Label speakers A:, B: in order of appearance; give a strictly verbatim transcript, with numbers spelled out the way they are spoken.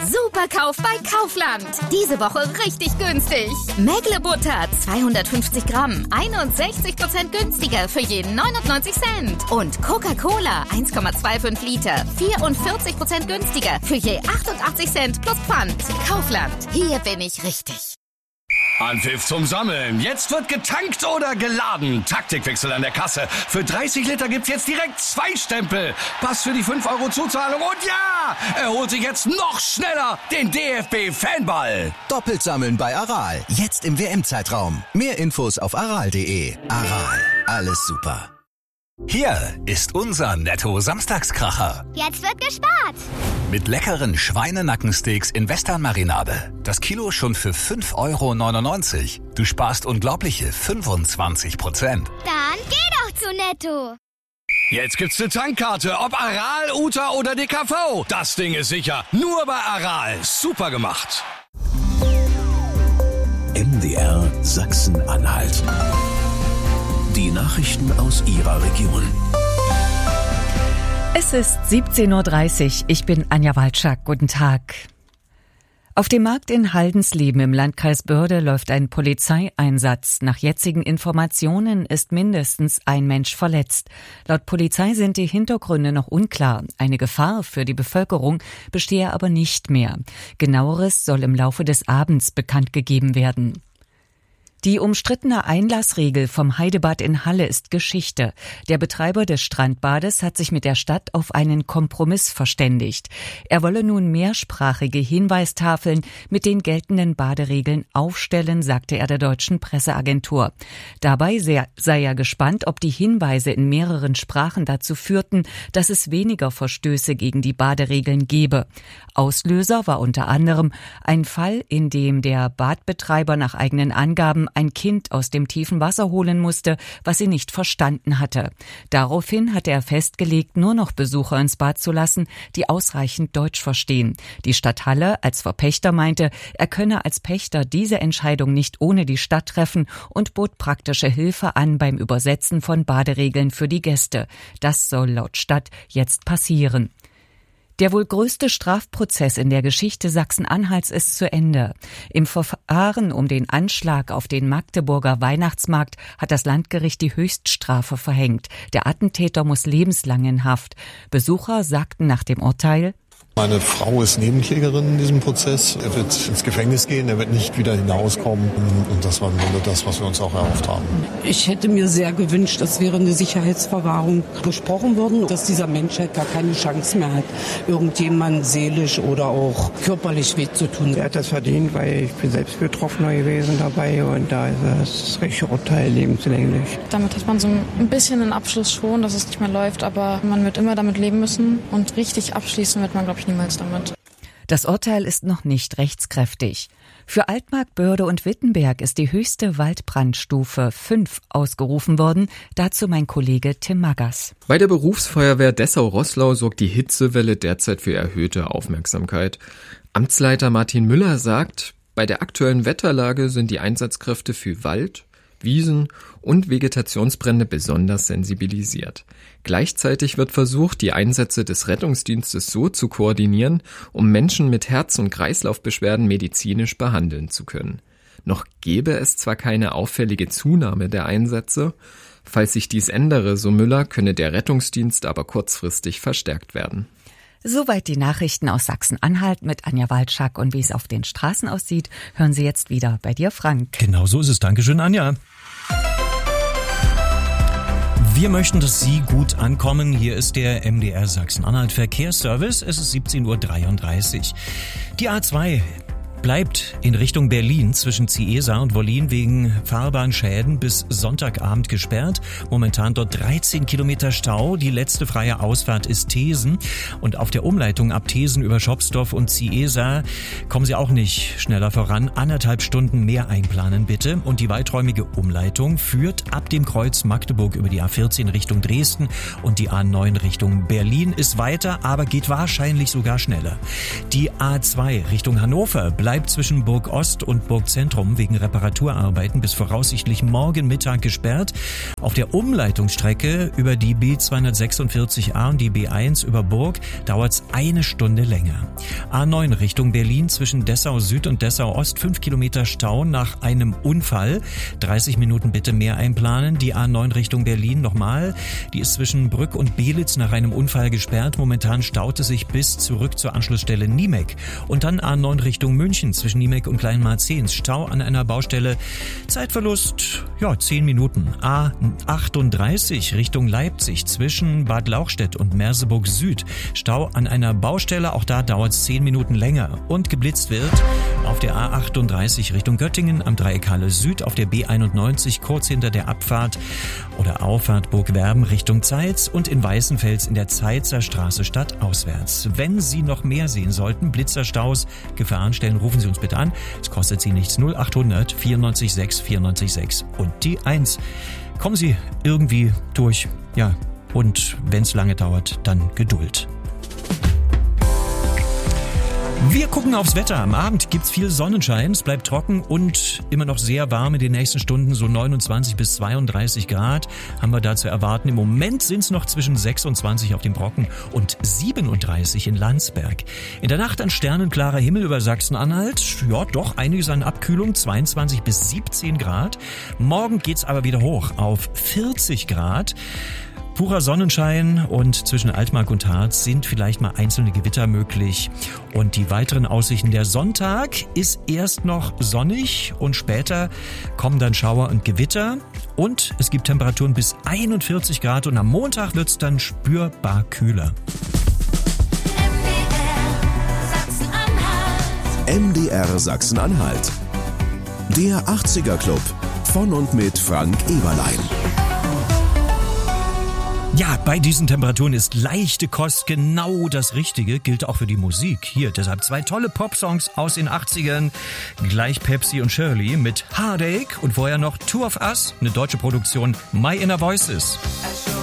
A: Superkauf bei Kaufland. Diese Woche richtig günstig. Mägle-Butter zweihundertfünfzig Gramm, einundsechzig Prozent günstiger für jeden neunundneunzig Cent. Und Coca-Cola eins Komma fünfundzwanzig Liter, vierundvierzig Prozent günstiger für je achtundachtzig Cent plus Pfand. Kaufland, hier bin ich richtig.
B: Anpfiff zum Sammeln. Jetzt wird getankt oder geladen. Taktikwechsel an der Kasse. Für dreißig Liter gibt's jetzt direkt zwei Stempel. Pass für die fünf Euro Zuzahlung und ja, er holt sich jetzt noch schneller den D F B-Fanball.
C: Doppelt sammeln bei Aral. Jetzt im W M-Zeitraum. Mehr Infos auf aral punkt de. Aral. Alles super.
D: Hier ist unser Netto-Samstagskracher.
E: Jetzt wird gespart.
D: Mit leckeren Schweinenackensteaks in Western-Marinade. Das Kilo schon für fünf Euro neunundneunzig. Du sparst unglaubliche fünfundzwanzig Prozent.
E: Dann geh doch zu Netto.
B: Jetzt gibt's eine Tankkarte, ob Aral, Uta oder D K V. Das Ding ist sicher. Nur bei Aral. Super gemacht.
F: M D R Sachsen-Anhalt. Die Nachrichten aus Ihrer Region.
G: Es ist siebzehn Uhr dreißig. Ich bin Anja Walczak. Guten Tag. Auf dem Markt in Haldensleben im Landkreis Börde läuft ein Polizeieinsatz. Nach jetzigen Informationen ist mindestens ein Mensch verletzt. Laut Polizei sind die Hintergründe noch unklar. Eine Gefahr für die Bevölkerung bestehe aber nicht mehr. Genaueres soll im Laufe des Abends bekannt gegeben werden. Die umstrittene Einlassregel vom Heidebad in Halle ist Geschichte. Der Betreiber des Strandbades hat sich mit der Stadt auf einen Kompromiss verständigt. Er wolle nun mehrsprachige Hinweistafeln mit den geltenden Baderegeln aufstellen, sagte er der deutschen Presseagentur. Dabei sei er gespannt, ob die Hinweise in mehreren Sprachen dazu führten, dass es weniger Verstöße gegen die Baderegeln gebe. Auslöser war unter anderem ein Fall, in dem der Badbetreiber nach eigenen Angaben ein Kind aus dem tiefen Wasser holen musste, was sie nicht verstanden hatte. Daraufhin hatte er festgelegt, nur noch Besucher ins Bad zu lassen, die ausreichend Deutsch verstehen. Die Stadt Halle als Verpächter meinte, er könne als Pächter diese Entscheidung nicht ohne die Stadt treffen und bot praktische Hilfe an beim Übersetzen von Baderegeln für die Gäste. Das soll laut Stadt jetzt passieren. Der wohl größte Strafprozess in der Geschichte Sachsen-Anhalts ist zu Ende. Im Verfahren um den Anschlag auf den Magdeburger Weihnachtsmarkt hat das Landgericht die Höchststrafe verhängt. Der Attentäter muss lebenslang in Haft. Besucher sagten nach dem Urteil:
H: Meine Frau ist Nebenklägerin in diesem Prozess. Er wird ins Gefängnis gehen, er wird nicht wieder hinauskommen. Und das war im Grunde das, was wir uns auch erhofft haben.
I: Ich hätte mir sehr gewünscht, dass während eine Sicherheitsverwahrung besprochen worden, dass dieser Mensch halt gar keine Chance mehr hat, irgendjemand seelisch oder auch körperlich weh zu tun.
J: Er hat das verdient, weil ich bin selbst Betroffener gewesen dabei und da ist das richtige Urteil lebenslänglich.
K: Damit hat man so ein bisschen einen Abschluss schon, dass es nicht mehr läuft, aber man wird immer damit leben müssen und richtig abschließen wird man, glaube ich, niemals damit.
G: Das Urteil ist noch nicht rechtskräftig. Für Altmark, Börde und Wittenberg ist die höchste Waldbrandstufe fünf ausgerufen worden. Dazu mein Kollege Tim Maggers.
L: Bei der Berufsfeuerwehr Dessau-Roßlau sorgt die Hitzewelle derzeit für erhöhte Aufmerksamkeit. Amtsleiter Martin Müller sagt, bei der aktuellen Wetterlage sind die Einsatzkräfte für Wald, Wiesen und Vegetationsbrände besonders sensibilisiert. Gleichzeitig wird versucht, die Einsätze des Rettungsdienstes so zu koordinieren, um Menschen mit Herz- und Kreislaufbeschwerden medizinisch behandeln zu können. Noch gäbe es zwar keine auffällige Zunahme der Einsätze, falls sich dies ändere, so Müller, könne der Rettungsdienst aber kurzfristig verstärkt werden.
G: Soweit die Nachrichten aus Sachsen-Anhalt mit Anja Walczak. Und wie es auf den Straßen aussieht, hören Sie jetzt wieder bei dir, Frank.
M: Genau so ist es. Dankeschön, Anja. Wir möchten, dass Sie gut ankommen. Hier ist der M D R Sachsen-Anhalt Verkehrsservice. Es ist siebzehn Uhr dreiunddreißig. Die A zwei bleibt in Richtung Berlin zwischen Ciesa und Wollin wegen Fahrbahnschäden bis Sonntagabend gesperrt. Momentan dort dreizehn Kilometer Stau. Die letzte freie Ausfahrt ist Thesen. Und auf der Umleitung ab Thesen über Schopsdorf und Ciesa kommen Sie auch nicht schneller voran. Anderthalb Stunden mehr einplanen bitte. Und die weiträumige Umleitung führt ab dem Kreuz Magdeburg über die A vierzehn Richtung Dresden und die A neun Richtung Berlin. Ist weiter, aber geht wahrscheinlich sogar schneller. Die A zwei Richtung Hannover bleibt bleibt zwischen Burg Ost und Burg Zentrum wegen Reparaturarbeiten bis voraussichtlich morgen Mittag gesperrt. Auf der Umleitungsstrecke über die B zweihundertsechsundvierzig A und die B eins über Burg dauert es eine Stunde länger. A neun Richtung Berlin zwischen Dessau Süd und Dessau Ost, fünf Kilometer Stau nach einem Unfall. dreißig Minuten bitte mehr einplanen. Die A neun Richtung Berlin nochmal. Die ist zwischen Brück und Belitz nach einem Unfall gesperrt. Momentan staut es sich bis zurück zur Anschlussstelle Niemek. Und dann A neun Richtung München zwischen Niemek und Kleinmarzens. Stau an einer Baustelle. Zeitverlust, ja, zehn Minuten. A achtunddreißig Richtung Leipzig zwischen Bad Lauchstädt und Merseburg Süd. Stau an einer Baustelle. Auch da dauert es zehn Minuten länger. Und geblitzt wird auf der A achtunddreißig Richtung Göttingen am Dreieck Halle Süd, auf der B einundneunzig kurz hinter der Abfahrt oder Auffahrt Burgwerben Richtung Zeitz und in Weißenfels in der Zeitzer Straße stadtauswärts. Wenn Sie noch mehr sehen sollten, Blitzerstaus, Gefahrenstellen, rufen Sie uns bitte an. Es kostet Sie nichts. null achthundert vierundneunzig sechs vierundneunzig sechs und die eins. Kommen Sie irgendwie durch. Ja, und wenn es lange dauert, dann Geduld. Wir gucken aufs Wetter. Am Abend gibt's viel Sonnenschein, es bleibt trocken und immer noch sehr warm in den nächsten Stunden, so neunundzwanzig bis zweiunddreißig Grad haben wir da zu erwarten. Im Moment sind's noch zwischen sechsundzwanzig auf dem Brocken und siebenunddreißig in Landsberg. In der Nacht ein sternenklarer Himmel über Sachsen-Anhalt. Ja, doch einiges an Abkühlung, zweiundzwanzig bis siebzehn Grad. Morgen geht's aber wieder hoch auf vierzig Grad. Purer Sonnenschein und zwischen Altmark und Harz sind vielleicht mal einzelne Gewitter möglich. Und die weiteren Aussichten, der Sonntag ist erst noch sonnig und später kommen dann Schauer und Gewitter. Und es gibt Temperaturen bis einundvierzig Grad und am Montag wird es dann spürbar kühler.
F: M D R Sachsen-Anhalt. Der achtziger Club von und mit Frank Eberlein.
M: Ja, bei diesen Temperaturen ist leichte Kost genau das Richtige, gilt auch für die Musik. Hier deshalb zwei tolle Popsongs aus den achtzigern, gleich Pepsi und Shirley mit Heartache und vorher noch Two of Us, eine deutsche Produktion, My Inner Voices.